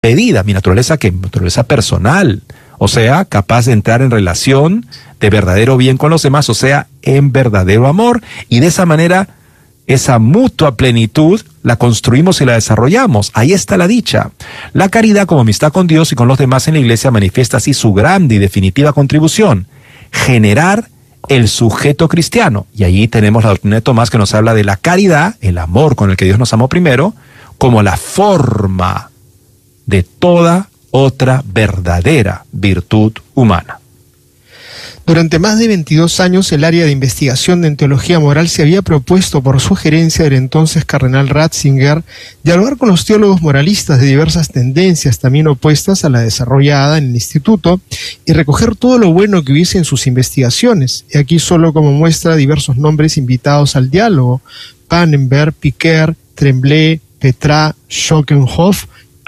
pedida, mi naturaleza que mi naturaleza personal, o sea, capaz de entrar en relación de verdadero bien con los demás, o sea, en verdadero amor, y de esa manera esa mutua plenitud la construimos y la desarrollamos. Ahí está la dicha. La caridad como amistad con Dios y con los demás en la iglesia manifiesta así su grande y definitiva contribución: generar el sujeto cristiano. Y allí tenemos la doctrina de Tomás, que nos habla de la caridad, el amor con el que Dios nos amó primero, como la forma de toda otra verdadera virtud humana. Durante más de 22 años, el área de investigación en teología moral se había propuesto, por sugerencia del entonces cardenal Ratzinger, dialogar con los teólogos moralistas de diversas tendencias, también opuestas a la desarrollada en el instituto, y recoger todo lo bueno que hubiese en sus investigaciones. Y aquí solo como muestra diversos nombres invitados al diálogo: Pannenberg, Piquer, Tremblay, Petra, Schockenhoff,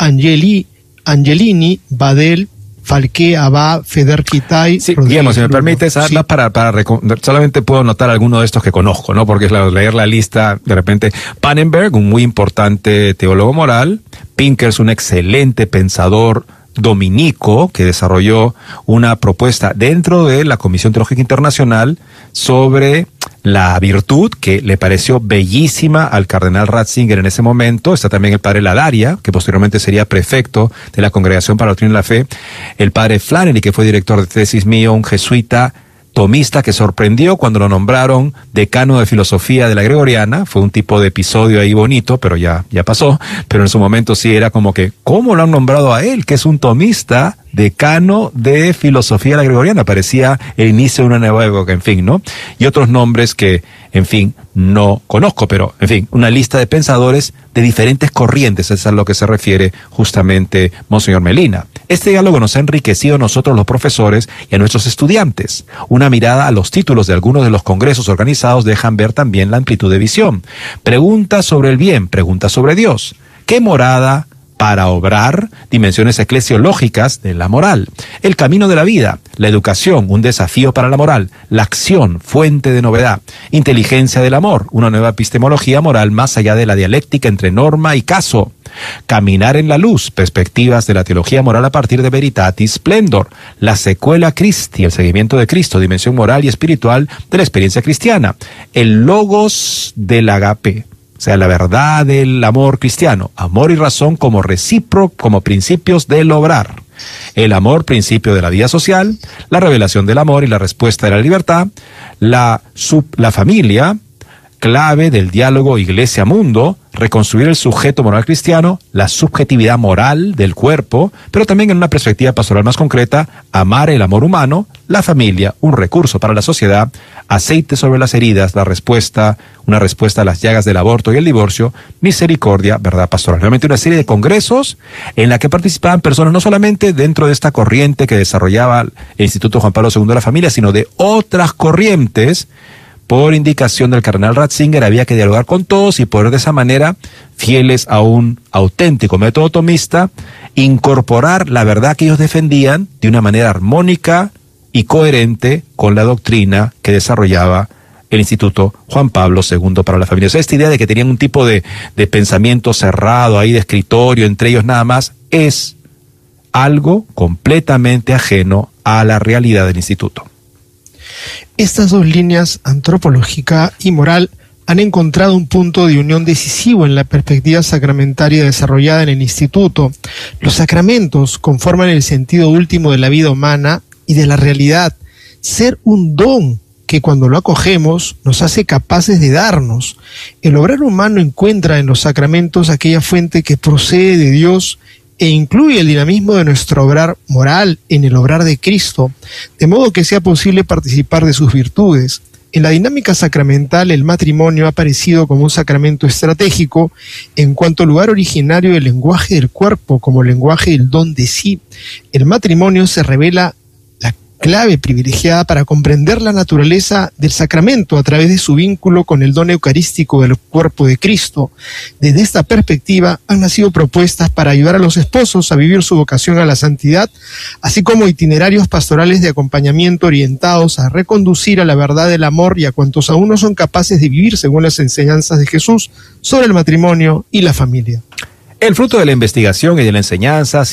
Angelini, Badel, Falqué, Abad, Federquitay. Sí, Guillermo, si me permites, sí. Solamente puedo notar alguno de estos que conozco, ¿no? Porque leer la lista, de repente, Pannenberg, un muy importante teólogo moral; Pinkers, un excelente pensador dominico que desarrolló una propuesta dentro de la Comisión Teológica Internacional sobre la virtud, que le pareció bellísima al cardenal Ratzinger en ese momento. Está también el padre Ladaria, que posteriormente sería prefecto de la Congregación para la Doctrina de la Fe; el padre Flannery, que fue director de tesis mío, un jesuita tomista que sorprendió cuando lo nombraron decano de filosofía de la Gregoriana. Fue un tipo de episodio ahí bonito, pero ya pasó. Pero en su momento sí era como que, ¿cómo lo han nombrado a él, que es un tomista, decano de filosofía de la Gregoriana? Parecía el inicio de una nueva época, en fin, ¿no? Y otros nombres que, en fin, no conozco, pero, en fin, una lista de pensadores de diferentes corrientes, es a lo que se refiere justamente Monseñor Melina. Este diálogo nos ha enriquecido a nosotros los profesores y a nuestros estudiantes. Una mirada a los títulos de algunos de los congresos organizados dejan ver también la amplitud de visión. Preguntas sobre el bien, preguntas sobre Dios. ¿Qué morada para obrar? Dimensiones eclesiológicas de la moral. El camino de la vida, la educación, un desafío para la moral. La acción, fuente de novedad. Inteligencia del amor, una nueva epistemología moral más allá de la dialéctica entre norma y caso. Caminar en la luz, perspectivas de la teología moral a partir de Veritatis Splendor. La secuela Christi, el seguimiento de Cristo, dimensión moral y espiritual de la experiencia cristiana. El logos del agape, o sea, la verdad del amor cristiano, amor y razón como recíproco, como principios del obrar. El amor, principio de la vida social; la revelación del amor y la respuesta de la libertad; la familia, clave del diálogo iglesia-mundo; reconstruir el sujeto moral cristiano; la subjetividad moral del cuerpo, pero también en una perspectiva pastoral más concreta; amar el amor humano; la familia, un recurso para la sociedad; aceite sobre las heridas, una respuesta a las llagas del aborto y el divorcio; misericordia, verdad pastoral. Realmente una serie de congresos en la que participaban personas no solamente dentro de esta corriente que desarrollaba el Instituto Juan Pablo II de la Familia, sino de otras corrientes. Por indicación del cardenal Ratzinger había que dialogar con todos y poder de esa manera, fieles a un auténtico método tomista, incorporar la verdad que ellos defendían de una manera armónica y coherente con la doctrina que desarrollaba el Instituto Juan Pablo II para la Familia. O sea, esta idea de que tenían un tipo de pensamiento cerrado ahí, de escritorio, entre ellos nada más, es algo completamente ajeno a la realidad del instituto. Estas dos líneas, antropológica y moral, han encontrado un punto de unión decisivo en la perspectiva sacramentaria desarrollada en el instituto. Los sacramentos conforman el sentido último de la vida humana y de la realidad. Ser un don que cuando lo acogemos nos hace capaces de darnos. El obrar humano encuentra en los sacramentos aquella fuente que procede de Dios e incluye el dinamismo de nuestro obrar moral en el obrar de Cristo, de modo que sea posible participar de sus virtudes. En la dinámica sacramental, el matrimonio ha aparecido como un sacramento estratégico en cuanto lugar originario del lenguaje del cuerpo como lenguaje del don de sí. El matrimonio se revela la clave privilegiada para comprender la naturaleza del sacramento a través de su vínculo con el don eucarístico del cuerpo de Cristo. Desde esta perspectiva han nacido propuestas para ayudar a los esposos a vivir su vocación a la santidad, así como itinerarios pastorales de acompañamiento orientados a reconducir a la verdad del amor y a cuantos aún no son capaces de vivir según las enseñanzas de Jesús sobre el matrimonio y la familia. El fruto de la investigación y de la enseñanza